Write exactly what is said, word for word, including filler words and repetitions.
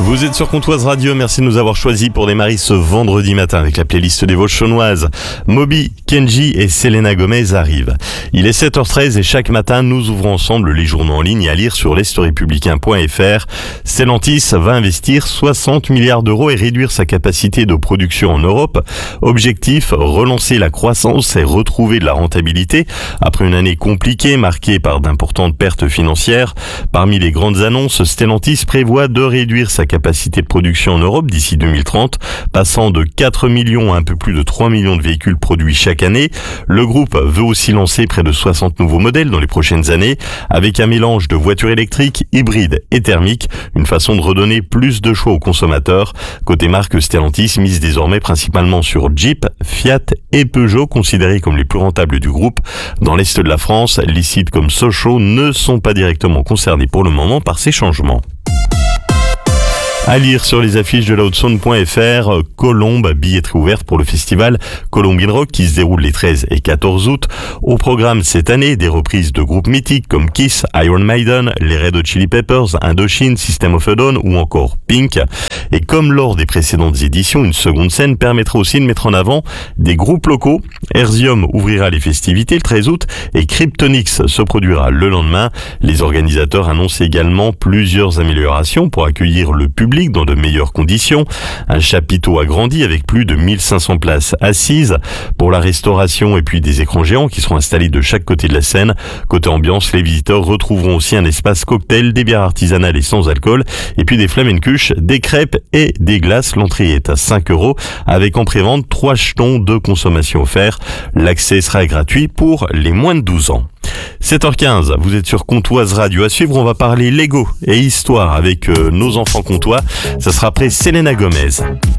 Vous êtes sur Comptoise Radio, merci de nous avoir choisis pour démarrer ce vendredi matin avec la playlist des Vosges-Chaunoises. Moby, Kenji et Selena Gomez arrivent. Il est sept heures treize et chaque matin, nous ouvrons ensemble les journaux en ligne à lire sur l'est-républicain point f r. Stellantis va investir soixante milliards d'euros et réduire sa capacité de production en Europe. Objectif, relancer la croissance et retrouver de la rentabilité après une année compliquée marquée par d'importantes pertes financières. Parmi les grandes annonces, Stellantis prévoit de réduire sa capacité de production en Europe d'ici deux mille trente, passant de quatre millions à un peu plus de trois millions de véhicules produits chaque année. Le groupe veut aussi lancer près de soixante nouveaux modèles dans les prochaines années, avec un mélange de voitures électriques, hybrides et thermiques, une façon de redonner plus de choix aux consommateurs. Côté marque, Stellantis mise désormais principalement sur Jeep, Fiat et Peugeot, considérés comme les plus rentables du groupe. Dans l'est de la France, les sites comme Sochaux ne sont pas directement concernés pour le moment par ces changements. À lire sur les affiches de la haute saône point f r, Colombe, billetterie ouverte pour le festival Colombian Rock qui se déroule les treize et quatorze août. Au programme cette année, des reprises de groupes mythiques comme Kiss, Iron Maiden, les Red Hot Chili Peppers, Indochine, System of a Down ou encore Pink. Et comme lors des précédentes éditions, une seconde scène permettra aussi de mettre en avant des groupes locaux. Herzium ouvrira les festivités le treize août et Kryptonix se produira le lendemain. Les organisateurs annoncent également plusieurs améliorations pour accueillir le public dans de meilleures conditions. Un chapiteau agrandi avec plus de mille cinq cents places assises pour la restauration et puis des écrans géants qui seront installés de chaque côté de la scène. Côté ambiance, les visiteurs retrouveront aussi un espace cocktail, des bières artisanales et sans alcool et puis des flamencuches, des crêpes et des glaces. L'entrée est à cinq euros avec en prévente trois jetons de consommation offerts. L'accès sera gratuit pour les moins de douze ans. sept heures quinze, vous êtes sur Comptoise Radio. À suivre, on va parler Lego et histoire avec euh, nos enfants comtois. Ça sera après Selena Gomez.